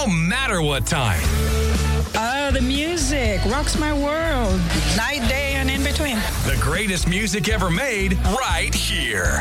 no matter what time. The music rocks my world. Night, day, and in between. The greatest music ever made right here.